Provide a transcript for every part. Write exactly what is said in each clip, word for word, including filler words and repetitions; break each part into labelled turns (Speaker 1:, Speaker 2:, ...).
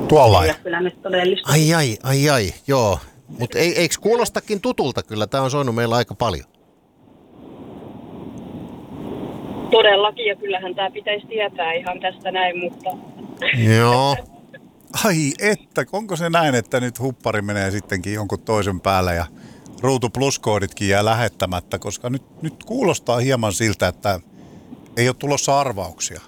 Speaker 1: Tuolla ei.
Speaker 2: Kyllä nyt todellista.
Speaker 3: Ai ai, ai ai, joo. Mutta eikö kuulostakin tutulta kyllä? Tämä on soinut meillä aika paljon.
Speaker 2: Todellakin, ja kyllähän tämä pitäisi tietää ihan tästä näin, mutta...
Speaker 3: Joo.
Speaker 1: Ai että, onko se näin, että nyt huppari menee sittenkin jonkun toisen päälle ja Ruutu Plus-kooditkin jää lähettämättä, koska nyt, nyt kuulostaa hieman siltä, että ei ole tulossa arvauksia.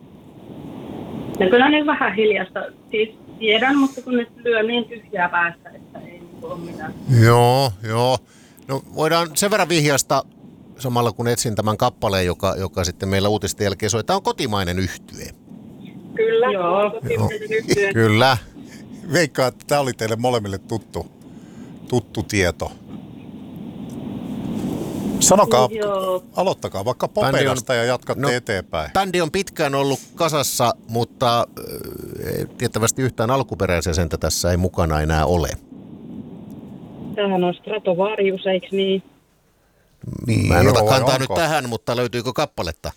Speaker 2: No kyllä ne vähän hiljasta. Siis tiedän, mutta kun nyt lyö niin tyhjää päästä, että ei ole mitään.
Speaker 3: Joo, joo. No voidaan sen verran vihjasta samalla kun etsin tämän kappaleen, joka, joka sitten meillä uutisten jälkeen soi. Tämä on kotimainen yhtye.
Speaker 2: Kyllä, joo. Kotimainen yhtye.
Speaker 3: Kyllä.
Speaker 1: Veikkaa, että tämä oli teille molemmille tuttu, tuttu tieto. Sanokaa,
Speaker 2: Joo.
Speaker 1: aloittakaa vaikka Popedasta ja jatkatte no, eteenpäin.
Speaker 3: Bändi on pitkään ollut kasassa, mutta äh, tiettävästi yhtään alkuperäisen sentä tässä ei mukana enää ole.
Speaker 2: Tämähän on Stratovarius, eikö niin?
Speaker 3: Niin, Mä en ota
Speaker 1: joo,
Speaker 3: kantaa
Speaker 1: onko?
Speaker 3: nyt tähän, mutta löytyykö kappaletta?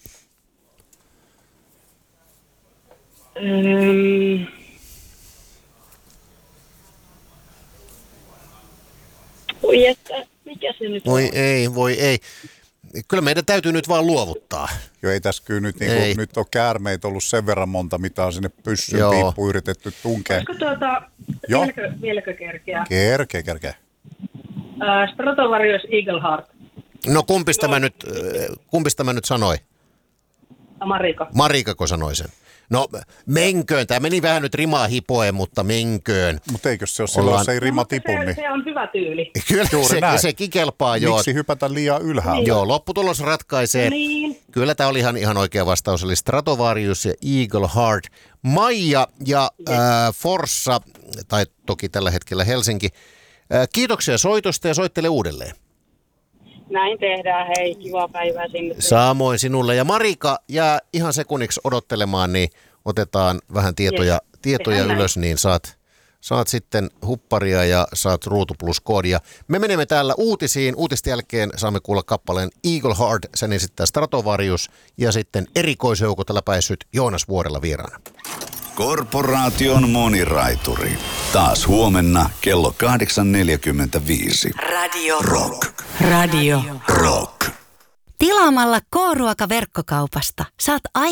Speaker 2: Öm... Oi että, mikä se nyt
Speaker 3: Voi
Speaker 2: on?
Speaker 3: ei, voi ei. Kyllä meidän täytyy nyt vaan luovuttaa.
Speaker 1: Joo, ei tässä kyllä nyt, niin kuin, nyt on käärmeitä ollut sen verran monta, mitä on sinne pyssyn piippuun yritetty tunkea.
Speaker 2: Olisiko tuota,
Speaker 1: Joo.
Speaker 2: vieläkö, vieläkö kerkeä?
Speaker 1: Kerke, kerke.
Speaker 2: Äh, Stratovarius Eagleheart.
Speaker 3: No kumpis tämä nyt, kumpis tämä nyt sanoi?
Speaker 2: Marika.
Speaker 3: Marikako sanoi sen? No menköön, tämä meni vähän nyt rimaa hipoen, mutta menköön.
Speaker 1: Mutta eikö se ole silloin,
Speaker 3: Ollaan-
Speaker 1: jos ei rima
Speaker 2: No, mutta
Speaker 1: tipu,
Speaker 2: se,
Speaker 1: niin
Speaker 2: se on hyvä tyyli.
Speaker 3: Kyllä
Speaker 1: Juuri
Speaker 3: se,
Speaker 1: näin.
Speaker 3: sekin kelpaa, joo.
Speaker 1: miksi hypätä liian ylhäällä?
Speaker 3: Joo, lopputulos ratkaisee.
Speaker 2: Niin.
Speaker 3: Kyllä tämä oli ihan, ihan oikea vastaus, eli Stratovarius ja Eagleheart. Maija ja äh, Forssa, tai toki tällä hetkellä Helsinki, äh, kiitoksia soitosta ja soittele uudelleen.
Speaker 2: Näin tehdään, hei, kivaa päivää sinne.
Speaker 3: Samoin sinulle. Ja Marika jää ihan sekunniksi odottelemaan, niin otetaan vähän tietoja,
Speaker 2: Yes.
Speaker 3: tietoja
Speaker 2: Tehdään
Speaker 3: ylös, niin saat, saat sitten hupparia ja saat Ruutu Plus-koodia. Me menemme täällä uutisiin. Uutisten jälkeen saamme kuulla kappaleen Eagleheart, sen esittää Stratovarius ja sitten erikoisjoukolla läpäissyt Joonas Vuorella vieraana.
Speaker 4: Korporaation moniraituri. Taas huomenna kello kahdeksan neljäkymmentäviisi.
Speaker 5: Radio
Speaker 4: Rock.
Speaker 5: Radio
Speaker 4: Rock.
Speaker 5: Tilaamalla K-ruoka verkkokaupasta saat